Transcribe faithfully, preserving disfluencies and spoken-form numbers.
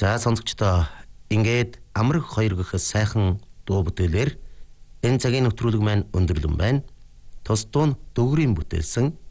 За сонсогчдоо ингээд амраг хоёр гэхээс сайхан дуу бүтээлээр энэ цагийн нэвтрүүлэг маань өндөрлөн байна. Тус дуу нь Дөгрийн бүтээлсэн